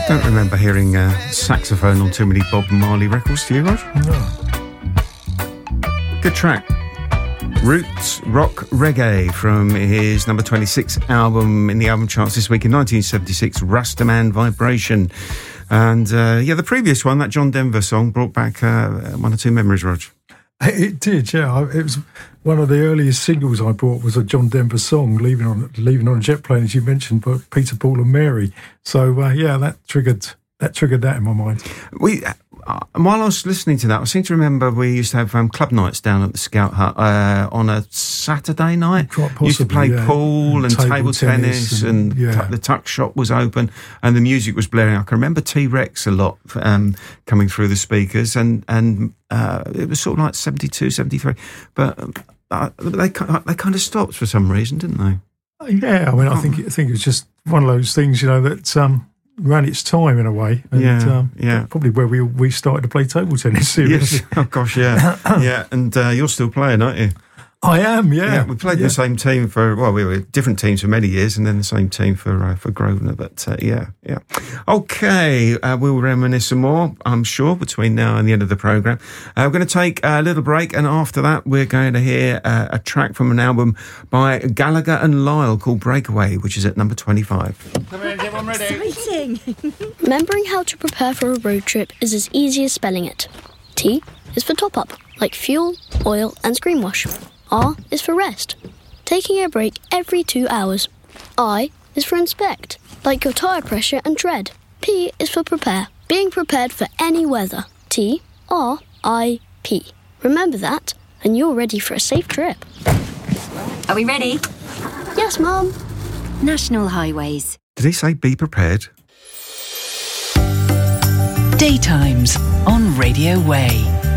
Don't remember hearing saxophone on too many Bob Marley records, do you, Rod? No. Good track. Roots Rock Reggae from his number 26 album in the album charts this week in 1976, Rastaman Vibration. And the previous one, that John Denver song, brought back one or two memories, Rog. It did, yeah. It was one of the earliest singles I bought was a John Denver song, Leaving on a Jet Plane, as you mentioned, by Peter, Paul and Mary. So, that triggered that in my mind. While I was listening to that, I seem to remember we used to have club nights down at the Scout Hut on a Saturday night. Quite possibly, used to play pool and table tennis and the tuck shop was open and the music was blaring. I can remember T-Rex a lot coming through the speakers and it was sort of like 72, 73. But they kind of stopped for some reason, didn't they? Yeah, I mean, I think it was just one of those things, that ran its time in a way, and probably where we started to play table tennis seriously. Yes, oh gosh, yeah, yeah, and you're still playing, aren't you? I am, yeah. We played the same team we were different teams for many years, and then the same team for Grosvenor. But yeah. Okay, we'll reminisce some more, I'm sure, between now and the end of the programme. We're going to take a little break, and after that, we're going to hear a track from an album by Gallagher and Lyle called Breakaway, which is at number 25. Come in, everyone ready? Exciting! Remembering how to prepare for a road trip is as easy as spelling it. T is for top up, like fuel, oil, and screen wash. R is for rest, taking a break every 2 hours. I is for inspect, like your tyre pressure and tread. P is for prepare, being prepared for any weather. T, R, I, P. Remember that, and you're ready for a safe trip. Are we ready? Yes, Mum. National Highways. Did he say be prepared? Daytimes on Radio Way.